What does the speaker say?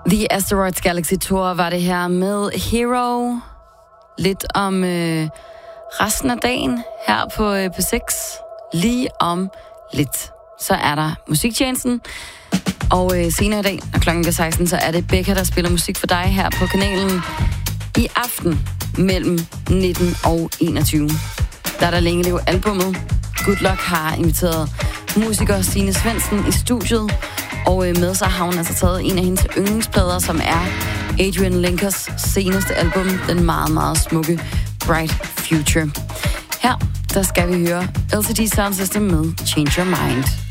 The Asteroids Galaxy Tour var det her med Hero. Lidt om resten af dagen her på P6. Lige om lidt, så er der musiktjenesten. Og senere i dag, når klokken bliver 16, så er det Becca, der spiller musik for dig her på kanalen i aften mellem 19 og 21. Der er der Længe Lev albummet. Good Luck har inviteret musiker Stine Svendsen i studiet. Og med sig har hun altså taget en af hendes yndlingsplader, som er Adrian Lenkers seneste album, den meget, meget smukke Bright Future. Her, der skal vi høre LCD Sound System med Change Your Mind.